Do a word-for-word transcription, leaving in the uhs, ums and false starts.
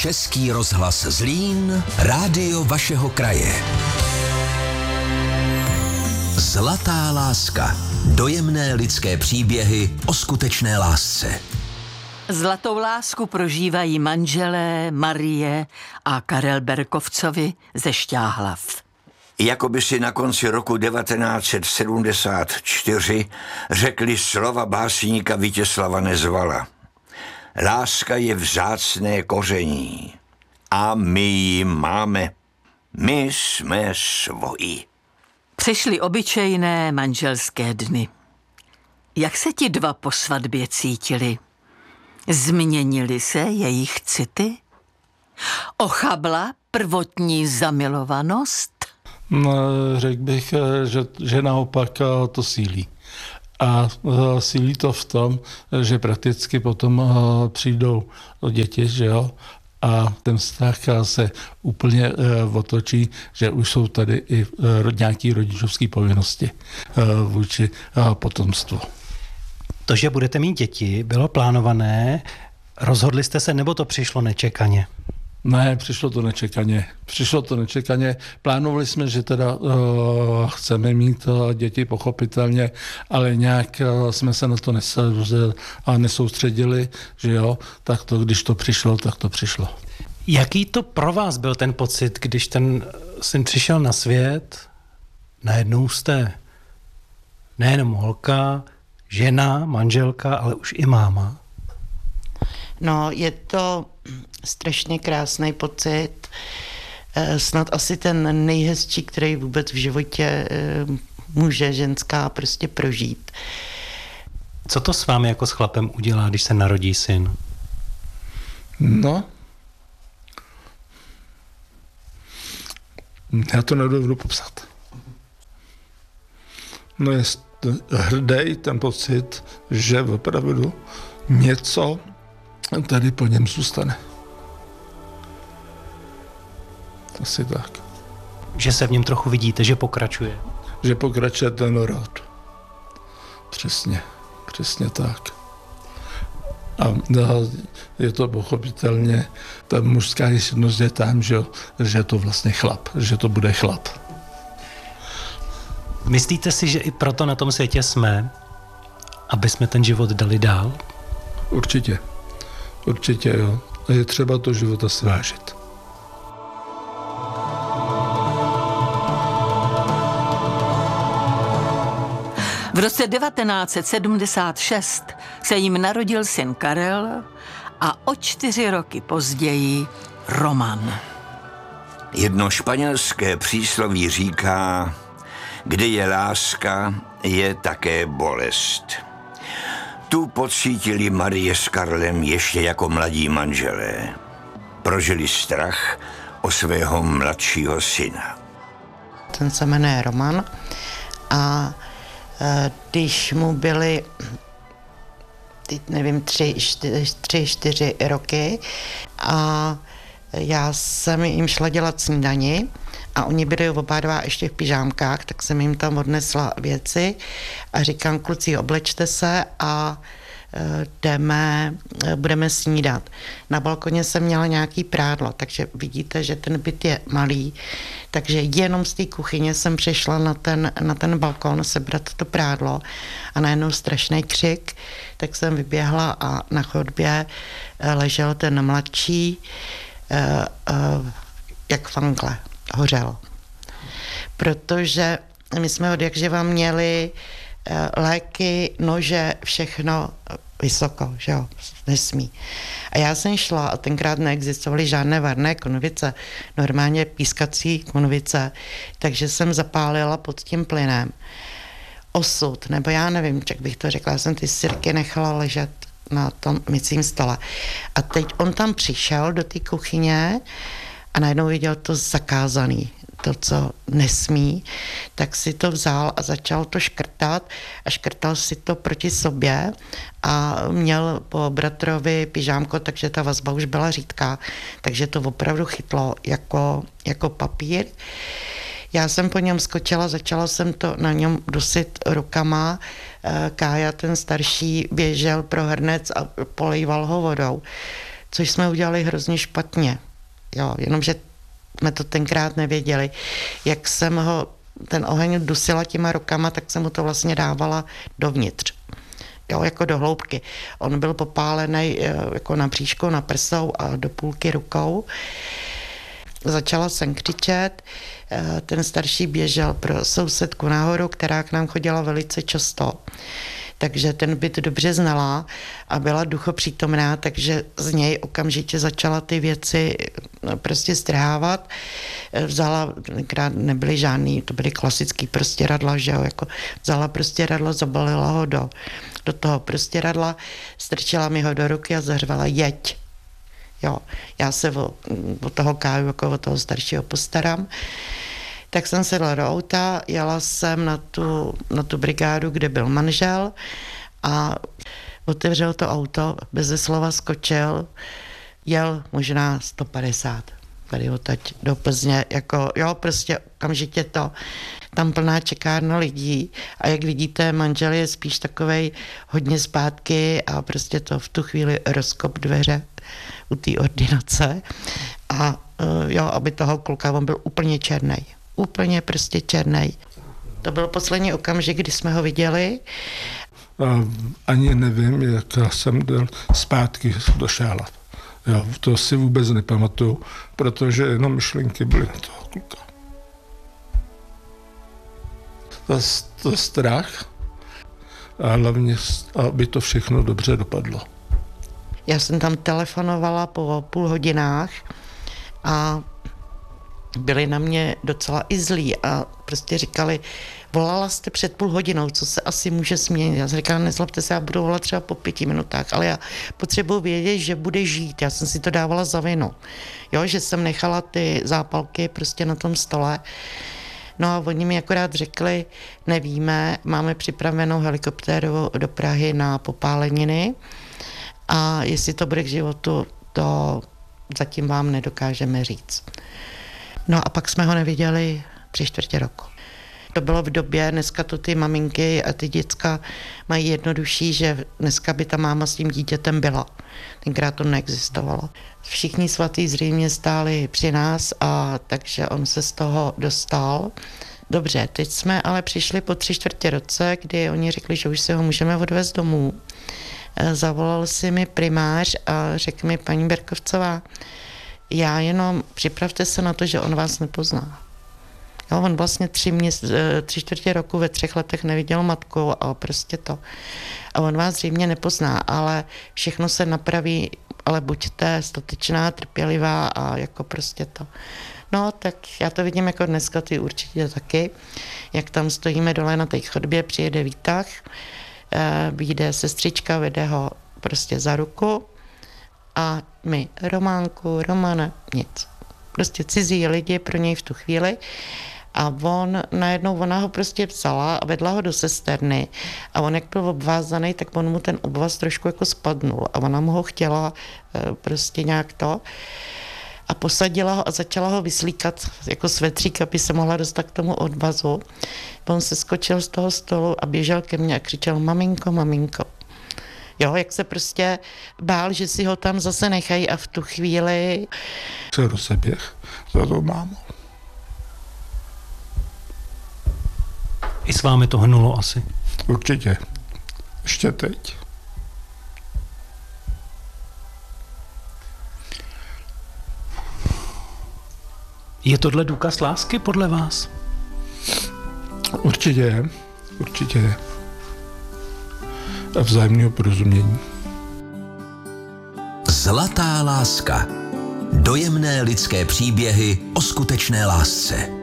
Český rozhlas Zlín, rádio vašeho kraje. Zlatá láska. Dojemné lidské příběhy o skutečné lásce. Zlatou lásku prožívají manželé Marie a Karel Berkovcovi ze Šťáhlav. Jakoby si na konci roku devatenáct set sedmdesát čtyři řekli slova básníka Vítězslava Nezvala. Láska je vzácné koření a my ji máme. My jsme svoji. Přišly obyčejné manželské dny. Jak se ti dva po svatbě cítili? Změnily se jejich city? Ochabla prvotní zamilovanost? No, řekl bych, že, že naopak to sílí. A sílí to v tom, že prakticky potom přijdou děti, že jo, a ten vztah se úplně otočí, že už jsou tady i nějaké rodičovské povinnosti vůči potomstvu. To, že budete mít děti, bylo plánované, rozhodli jste se, nebo to přišlo nečekaně? Ne, přišlo to nečekaně. Přišlo to nečekaně. Plánovali jsme, že teda uh, chceme mít uh, děti, pochopitelně, ale nějak uh, jsme se na to nes- a nesoustředili, že jo, tak to, když to přišlo, tak to přišlo. Jaký to pro vás byl ten pocit, když ten syn přišel na svět, najednou jste nejenom holka, žena, manželka, ale už i máma? No, je to strašně krásný pocit. Snad asi ten nejhezčí, který vůbec v životě může ženská prostě prožít. Co to s vámi jako s chlapem udělá, když se narodí syn? No, já to nedovedu popsat. No je hrdý ten pocit, že opravdu něco tady po něm zůstane. Asi tak. Že se v něm trochu vidíte, že pokračuje. Že pokračuje ten rod. Přesně, přesně tak. A je to pochopitelně, ta mužská jistnost je tam, že, že je to vlastně chlap, že to bude chlap. Myslíte si, že i proto na tom světě jsme, aby jsme ten život dali dál? Určitě. Určitě jo. A je třeba to života svážit. V roce devatenáct set sedmdesát šest se jim narodil syn Karel a o čtyři roky později Roman. Jedno španělské přísloví říká, kde je láska, je také bolest. Tu pocítili Marie s Karlem ještě jako mladí manželé. Prožili strach o svého mladšího syna. Ten se jmenuje Roman a když mu byly, teď nevím, tři, čtyři, tři, čtyři roky a já jsem jim šla dělat snídani a oni byli oba dva ještě v pyžámkách, tak jsem jim tam odnesla věci a říkám, kluci, oblečte se a jdeme, budeme snídat. Na balkoně jsem měla nějaký prádlo, takže vidíte, že ten byt je malý, takže jenom z té kuchyně jsem přišla na ten, na ten balkon sebrat to prádlo a najednou strašný křik, tak jsem vyběhla a na chodbě ležel ten mladší, jak fankle, hořel. Protože my jsme od jakživa měli léky, nože, všechno vysoko, že jo, nesmí. A já jsem šla a tenkrát neexistovaly žádné varné konvice, normálně pískací konvice, takže jsem zapálila pod tím plynem. Osud, nebo já nevím, jak bych to řekla, já jsem ty sirky nechala ležet na tom mycím stole. A teď on tam přišel do té kuchyně a najednou viděl to zakázaný, to, co nesmí, tak si to vzal a začal to škrtat a škrtal si to proti sobě a měl po bratrovi pyžámko, takže ta vazba už byla řídká, takže to opravdu chytlo jako, jako papír. Já jsem po něm skočila, začala jsem to na něm dusit rukama. Kája, ten starší, běžel pro hrnec a polejval ho vodou. což jsme udělali hrozně špatně. Jo, jenomže jsme to tenkrát nevěděli. Jak jsem ho, ten oheň dusila těma rukama, tak jsem mu to vlastně dávala dovnitř. Jo, jako do hloubky. On byl popálený jako na bříšku, na prsou a do půlky rukou. Začala jsem křičet, ten starší běžel pro sousedku nahoru, která k nám chodila velice často. Takže ten byt dobře znala a byla duchopřítomná, takže z něj okamžitě začala ty věci prostě strhávat. Vzala, tenkrát nebyly žádný, to byly klasický prostěradla, že jo, jako vzala prostěradlo, zabalila ho do, do toho prostěradla, strčila mi ho do ruky a zařvala jeď. Jo, já se o, o toho Káju, jako o toho staršího postarám. Tak jsem sedla do auta, jela jsem na tu, na tu brigádu, kde byl manžel a otevřel to auto, beze slova skočil, jel možná sto padesát tady odtaď do Plzně, jako jo, prostě okamžitě to, tam plná čekárna lidí a jak vidíte, manžel je spíš takovej hodně zpátky a prostě to v tu chvíli rozkop dveře u té ordinace a jo, aby toho kluka, on byl úplně černej. Úplně prostě černej. To byl poslední okamžik, kdy jsme ho viděli. A ani nevím, jak jsem byl zpátky do Šála. Jo, to si vůbec nepamatuju, protože jenom myšlenky byly na toho kluka. To, to strach a hlavně, aby to všechno dobře dopadlo. Já jsem tam telefonovala po půl hodinách a byli na mě docela i zlí a prostě říkali, volala jste před půl hodinou, co se asi může změnit. Já jsem říkala, nezlobte se, já budu volat třeba po pěti minutách, ale já potřebuji vědět, že bude žít. Já jsem si to dávala za vinu. Jo, že jsem nechala ty zápalky prostě na tom stole. No a oni mi akorát řekli, nevíme, máme připravenou helikoptéru do Prahy na popáleniny a jestli to bude k životu, to zatím vám nedokážeme říct. No a pak jsme ho neviděli tři čtvrtě roku. To bylo v době, dneska to ty maminky a ty děcka mají jednodušší, že dneska by ta máma s tím dítětem byla. Tenkrát to neexistovalo. Všichni svatý zřejmě stáli při nás a takže on se z toho dostal. Dobře, teď jsme ale přišli po tři čtvrtě roce, kdy oni řekli, že už si ho můžeme odvést domů. Zavolal si mi primář a řekl mi, paní Berkovcová, já jenom připravte se na to, že on vás nepozná. Jo, on vlastně tři, měs, tři čtvrtě roku ve třech letech neviděl matku a prostě to. A on vás zřejmě nepozná, ale všechno se napraví, ale buďte statečná, trpělivá a jako prostě to. No, tak já to vidím jako dneska, ty určitě taky, jak tam stojíme dole na té chodbě, přijede výtah, vyjde sestřička, vede ho prostě za ruku a my, Románku, Romana, nic. Prostě cizí lidi pro něj v tu chvíli a on najednou, ona ho prostě vzala a vedla ho do sesterny a on jak byl obvázaný, tak on mu ten obvaz trošku jako spadnul a ona mu ho chtěla prostě nějak to a posadila ho a začala ho vyslíkat jako svetřík, aby se mohla dostat k tomu odvazu. On se skočil z toho stolu a běžel ke mně a křičel maminko, maminko. Jo, jak se prostě bál, že si ho tam zase nechají a v tu chvíli se rozeběh za tou mámou. I s vámi to hnulo asi? Určitě. Ještě teď. Je tohle důkaz lásky podle vás? Určitě je. Určitě je. A vzájemného porozumění. Zlatá láska. Dojemné lidské příběhy o skutečné lásce.